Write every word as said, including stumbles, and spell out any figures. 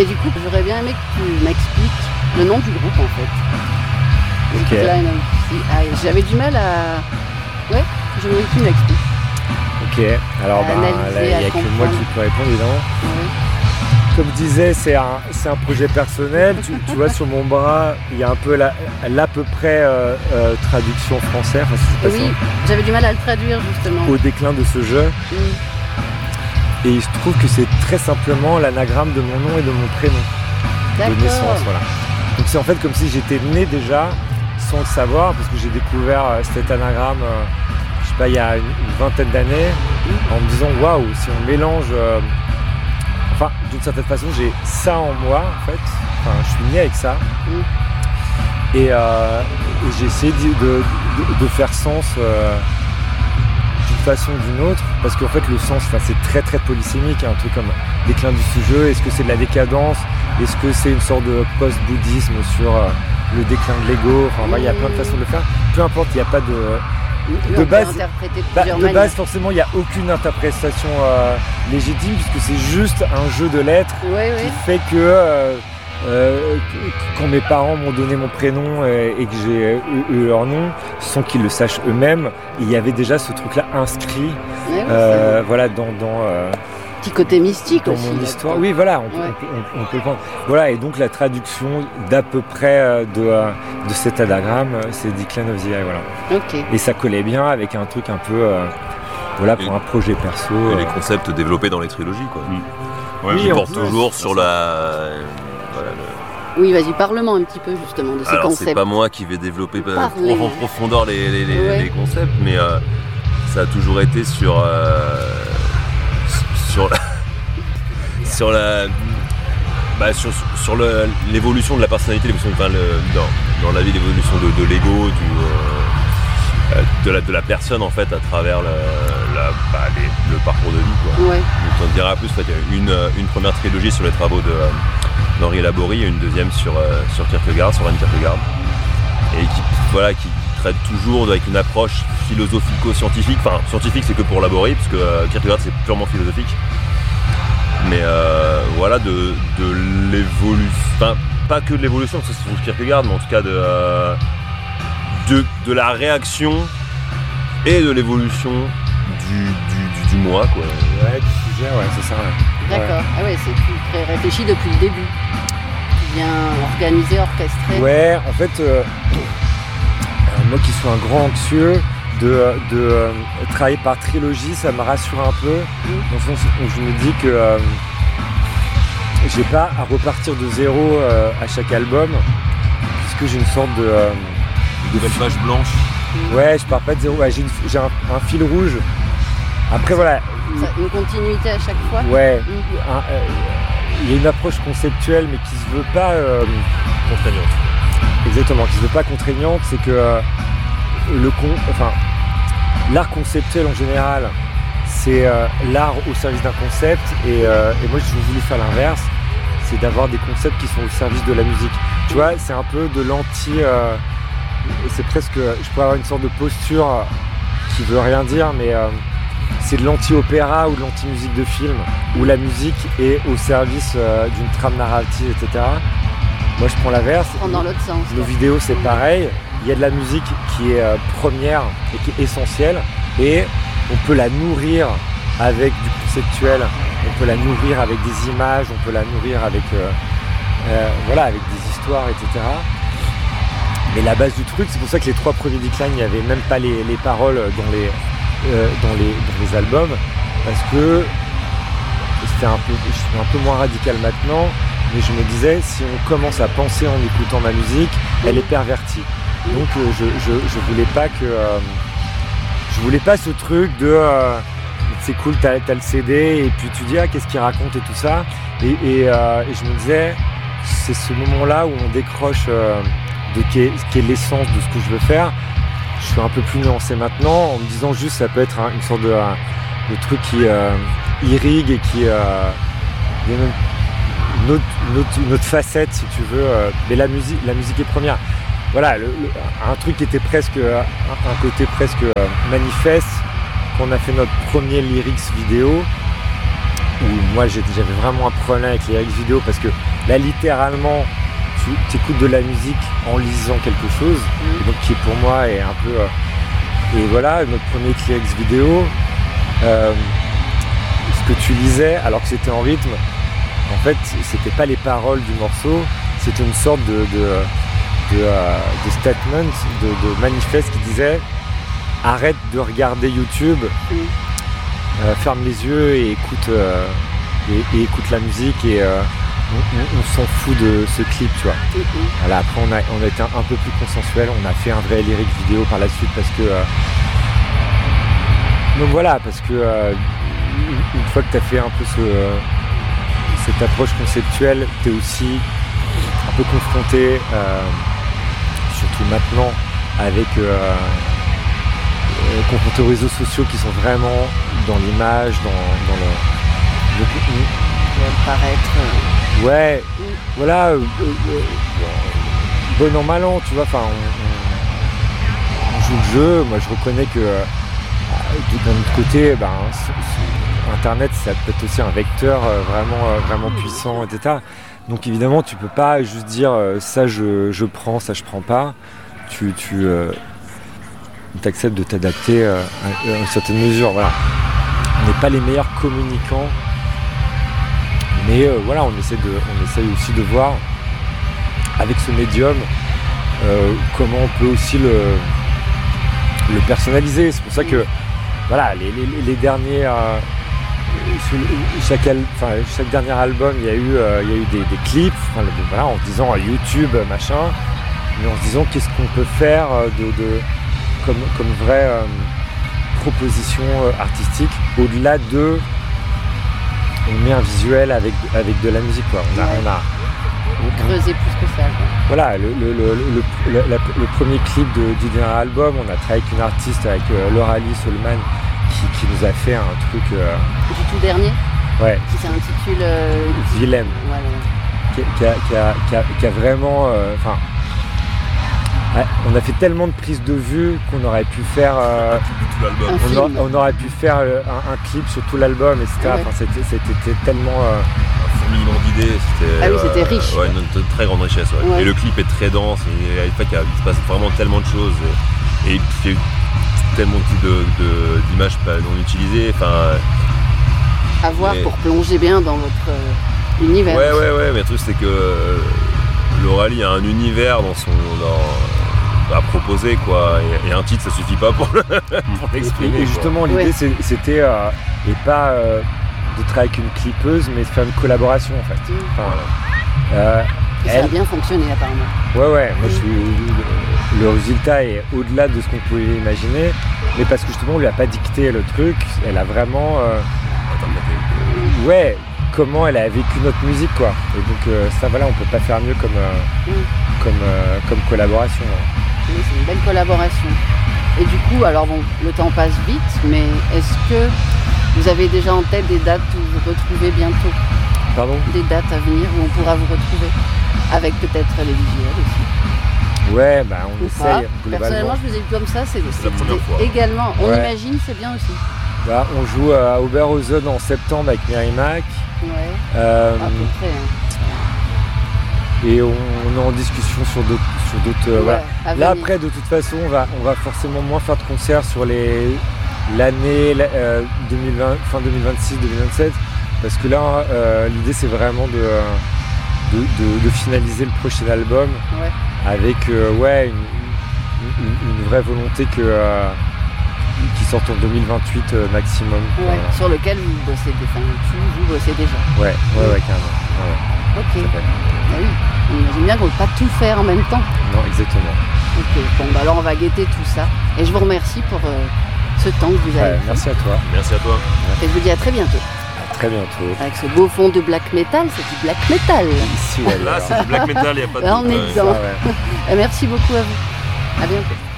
Mais du coup, j'aurais bien aimé que tu m'expliques le nom du groupe en fait. Ok. Decline of the Eye. J'avais du mal à... Ouais, je voulais que tu m'expliques. Ok, alors À bah, analyser, là, il n'y à a que comprendre. moi qui peux répondre évidemment. Ouais. Comme je disais, c'est un, c'est un projet personnel. Tu, tu vois, sur mon bras, il y a un peu la, l'à peu près euh, euh, traduction française. Enfin, si je sais pas Oui, j'avais du mal à le traduire justement. ça, au déclin de ce jeu. Mm. Et il se trouve que c'est très simplement l'anagramme de mon nom et de mon prénom de naissance. D'accord. Voilà. Donc c'est en fait comme si j'étais né déjà sans le savoir, parce que j'ai découvert euh, cet anagramme, euh, je sais pas, il y a une, une vingtaine d'années, en me disant waouh, si on mélange. Euh, Enfin, d'une certaine façon, j'ai ça en moi, en fait. Enfin, je suis né avec ça. Mm. Et, euh, et j'ai essayé de, de, de, de faire sens euh, d'une façon ou d'une autre. Parce qu'en fait, le sens, enfin, c'est très très polysémique. Hein, un truc comme déclin du sujet. Est-ce que c'est de la décadence? Est-ce que c'est une sorte de post-bouddhisme sur euh, le déclin de l'ego? Enfin, il mm. y a plein de façons de le faire. Peu importe, il n'y a pas de... Oui, de on base, peut interpréter de bah, plusieurs de manières. base, forcément, il n'y a aucune interprétation euh, légitime, puisque c'est juste un jeu de lettres Oui, qui oui. fait que euh, euh, quand mes parents m'ont donné mon prénom et, et que j'ai eu leur nom, sans qu'ils le sachent eux-mêmes, il y avait déjà ce truc-là inscrit, Oui, oui, euh, voilà, dans, dans, euh, petit côté mystique dans aussi. mon là, histoire. quoi. Oui, voilà, on, peut- Ouais. on peut- on- on peut le prendre. Voilà, et donc la traduction d'à peu près euh, de, euh, de cet anagramme, euh, c'est Decline of the Eye, voilà. Ok. Et ça collait bien avec un truc un peu, euh, voilà, pour Et- un projet perso. Et euh, les concepts développés dans les trilogies, quoi. Ouais, Oui, Qui on portent peut- toujours c'est sur ça. la... Voilà, le- Oui, vas-y, parle-moi un petit peu justement de ces Alors, c'est concepts. pas moi qui vais développer pas- Parlez. en profondeur les, les- les- Ouais. les concepts, mais euh, ça a toujours été sur... euh, sur la... sur la... bah, sur, sur le- l'évolution de la personnalité, l'évolution, enfin, le- dans, dans la vie, l'évolution de, de l'ego, du, euh, euh, de, la, de la personne en fait à travers le, la, bah, les- le parcours de vie, quoi. Ouais. Donc on dira plus, en fait, il y a une, une première trilogie sur les travaux de, euh, d'Henri Laborie et une deuxième sur, euh, sur Kierkegaard, sur René Kierkegaard, et qui, voilà, qui traite toujours avec une approche philosophico-scientifique. Enfin, scientifique c'est que pour Laborie, parce que euh, Kierkegaard c'est purement philosophique. Mais euh, voilà, de, de l'évolution, enfin pas que de l'évolution, parce que c'est pour Kierkegaard, mais en tout cas de, euh, de, de la réaction et de l'évolution du, du, du, du moi, quoi. Ouais, du sujet, ouais, c'est ça. Ouais. D'accord. Ah ouais, c'est tout très réfléchi depuis le début. Tu viens organiser, orchestrer. Ouais, en fait, euh, euh, moi qui suis un grand anxieux, de, de euh, travailler par trilogie, ça me rassure un peu, dans le sens où je me dis que euh, j'ai pas à repartir de zéro euh, à chaque album, puisque j'ai une sorte de... euh, Une nouvelle page blanche. ouais, je pars pas de zéro, ouais, j'ai, une- j'ai un, un fil rouge. Après, voilà, Ça- une continuité à chaque fois. ouais, Mhm. un- euh, il y a une approche conceptuelle, mais qui se veut pas... euh, Contraignante. Exactement, qui ne se veut pas contraignante, c'est que euh, le con, enfin, l'art conceptuel en général, c'est euh, l'art au service d'un concept, et, euh, et moi j'ai voulu faire l'inverse, c'est d'avoir des concepts qui sont au service de la musique. Tu vois, c'est un peu de l'anti, euh, c'est presque, je pourrais avoir une sorte de posture euh, qui veut rien dire, mais euh, c'est de l'anti-opéra ou de l'anti-musique de film, où la musique est au service euh, d'une trame narrative, et cetera. Moi je prends l'inverse. Prendre dans l'autre sens. Nos quoi. vidéos c'est pareil, il y a de la musique qui est euh, première et qui est essentielle, et on peut la nourrir avec du conceptuel, on peut la nourrir avec des images, on peut la nourrir avec, euh, euh, voilà, avec des histoires, et cetera. Mais la base du truc, c'est pour ça que les trois premiers Decline, il n'y avait même pas les, les paroles dans les, euh, dans, les, dans les albums, parce que c'était un peu, je suis un peu moins radical maintenant, mais je me disais, si on commence à penser en écoutant ma musique, elle est pervertie. Donc euh, je, je, je voulais pas que... euh, je voulais pas ce truc de... euh, c'est cool, t'as, t'as le C D, et puis tu dis, ah, qu'est-ce qu'il raconte et tout ça. Et, et, euh, et je me disais, c'est ce moment-là où on décroche euh, de qu'est, qu'est l'essence de ce que je veux faire. Je suis un peu plus nuancé maintenant, en me disant juste, ça peut être un- une sorte de, euh, de truc qui euh, irrigue et qui... Euh, il y a même une autre, une, autre, une autre facette, si tu veux, euh, mais la musique, la musique est première. Voilà, le, le, un truc qui était presque, un, un côté presque euh, manifeste, quand on a fait notre premier lyrics vidéo, où moi j'étais, j'avais vraiment un problème avec les lyrics vidéo, parce que là littéralement tu écoutes de la musique en lisant quelque chose, Mm. et donc qui pour moi est un peu euh, et voilà notre premier Kleenex vidéo, euh, ce que tu lisais alors que c'était en rythme, en fait c'était pas les paroles du morceau, c'était une sorte de de, de, euh, de statement, de, de manifeste qui disait arrête de regarder YouTube, Mm. euh, ferme les yeux et écoute euh, et, et écoute la musique et euh, on, on- on s'en fout de ce clip, tu vois. Mm, mm. Voilà, après on a, on a été un, un peu plus consensuel, on a fait un vrai lyric vidéo par la suite parce que euh, donc voilà, parce que euh, une, une fois que tu as fait un peu ce, euh, cette approche conceptuelle, tu es aussi un peu confronté, euh, surtout maintenant, avec euh, euh, confronté aux réseaux sociaux qui sont vraiment dans l'image, dans, dans le. donc, Doit paraître. euh, Ouais, Mm. voilà, euh, euh, bon an, mal an, tu vois, enfin, on, on- on joue le jeu, moi je reconnais que euh, d'un autre côté, ben, c- c- Internet, ça peut être aussi un vecteur euh, vraiment, euh, vraiment puissant, et cetera. Donc évidemment, tu peux pas juste dire euh, ça je, je prends, ça je prends pas, tu, tu euh, acceptes de t'adapter euh, à, à une certaine mesure, voilà. On n'est pas les meilleurs communicants, mais euh, voilà, on essaie, de, on essaie aussi de voir avec ce médium euh, comment on peut aussi le, le personnaliser. C'est pour ça que voilà, les, les, les derniers, euh, sur le- chaque, al- enfin, chaque dernier album, il y a eu, euh, il y a eu des, des clips, enfin, le- voilà, en se disant euh, YouTube, machin, mais en se disant qu'est-ce qu'on peut faire euh, de, de, comme, comme vraie euh, proposition euh, artistique au-delà de on met un visuel avec, avec de la musique, quoi. On a, Ouais. on a, on- Creuser plus que ça. quoi. voilà, le, le, le, le, le- la- le premier clip de- du dernier album, on a travaillé avec une artiste, avec euh, Laura Lee Solman, qui, qui nous a fait un truc, euh, Du tout dernier, ouais, qui s'intitule. euh, Willem, Voilà. qui, qui a, qui, a, qui, a, qui a vraiment, euh, enfin, ouais, on a fait tellement de prises de vue qu'on aurait pu faire, euh, Tout l'album. Un on, film. a- on aurait pu faire euh, un, un clip sur tout l'album, et cetera. Ouais. Enfin, c'était, c'était, c'était tellement, euh, Un fourmillement d'idées, c'était. Ah oui, c'était riche. Ouais, une, une très grande richesse. Ouais. Ouais. Et le clip est très dense. Et en fait, il se passe vraiment tellement de choses. Et, et il y a eu tellement de, de- d'images pas non utilisées. Enfin, À voir Mais- pour plonger bien dans votre euh, univers. ouais, ouais, ouais. Mais le truc, c'est que euh, Laura Lee a un univers dans son. Dans, à proposer, quoi. Et, et un titre, ça suffit pas pour, le, pour et, l'exprimer. et quoi. justement, l'idée, Ouais. c'est- c'était, euh, et pas euh, de travailler avec une clippeuse, mais de faire une collaboration, en fait. Mm. Enfin, euh, Et ça a elle, bien fonctionné apparemment. ouais, ouais, moi, je suis, le, le résultat est au-delà de ce qu'on pouvait imaginer, mais parce que justement, on lui a pas dicté le truc, elle a vraiment, euh, Interprété. ouais, comment elle a vécu notre musique, quoi. Et donc, euh, ça, voilà, on peut pas faire mieux comme, euh, Mm. comme, euh, comme collaboration. hein. Oui, c'est une belle collaboration. Et du coup, alors bon, le temps passe vite, mais est-ce que vous avez déjà en tête des dates où vous vous retrouvez bientôt? Pardon? Des dates à venir où on pourra vous retrouver? Avec peut-être les visuels aussi. Ouais, bah, on Ou pas. essaye, globalement. Personnellement, je vous ai vu comme ça, c'est C'est la première fois. également. On Ouais. imagine, c'est bien aussi. Bah, on joue à Oberhausen en septembre avec Merrimack. Ouais, Euh, à peu près. hein. et on, on est en discussion sur d'autres. Sur d'autres euh, Ouais, voilà. à Là, venir. après, de toute façon, on va, on va forcément moins faire de concerts sur les, l'année la- euh, deux mille vingt, fin deux mille vingt-six deux mille vingt-sept. Parce que là, euh, l'idée, c'est vraiment de, de, de- de finaliser le prochain album Ouais. avec euh, ouais, une, une- une vraie volonté que, euh, qui sorte en deux mille vingt-huit euh, maximum. Ouais, Voilà. sur lequel vous bossez, dé- enfin, tu, vous bossez déjà. Ouais, ouais, ouais, carrément. Ouais, Ok. tout à fait. Ah oui, on imagine bien qu'on ne peut pas tout faire en même temps. Non, exactement. Ok, bon, bah alors on va guetter tout ça. Et je vous remercie pour euh, ce temps que vous avez Ouais, pris. merci à toi. Merci à toi. Et je vous dis à très bientôt. À très bientôt. Avec ce beau fond de black metal, c'est du black metal. Ici ou Là, ailleurs. c'est du black metal, il n'y a pas de Là, on doute, est ouais. dedans. Ah ouais. Et merci beaucoup à vous. À bientôt.